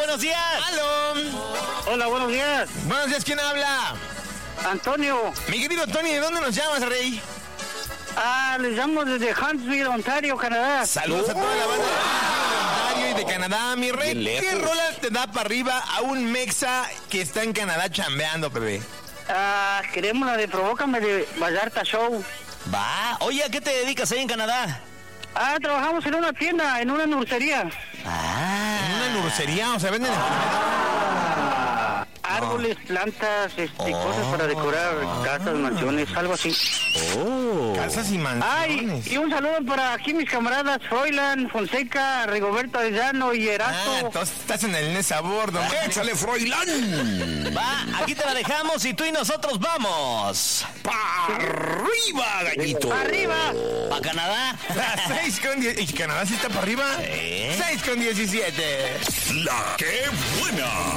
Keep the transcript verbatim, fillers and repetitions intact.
buenos días. ¡Aló! Hola, buenos días. Buenos días, ¿quién habla? Antonio. Mi querido Tony, ¿de dónde nos llamas, rey? Ah, les llamo desde Huntsville, Ontario, Canadá. Saludos a toda la banda de Ontario y de Canadá, mi rey. ¿Qué rola te da para arriba a un mexa que está en Canadá chambeando, bebé? Ah, queremos la de Provócame de Vallarta Show. Va. Oye, ¿a qué te dedicas ahí en Canadá? Ah, trabajamos en una tienda, en una nursería. Ah. ¿En una nursería? O sea, venden... Árboles, plantas, este, oh, cosas para decorar casas, mansiones, algo así. Oh. Casas y mansiones. Ay, y un saludo para aquí mis camaradas Froilán, Fonseca, Rigoberto Arellano y Erasto. Ah, entonces estás en el Nes a bordo. ¡Échale, Froilán! Va, aquí te la dejamos y tú y nosotros vamos. ¡Pa' arriba, gallito! ¡Pa' arriba! ¿Pa' Canadá? seis con diez. ¿Y Canadá sí está para arriba? ¿Eh? seis con diecisiete. La que buena.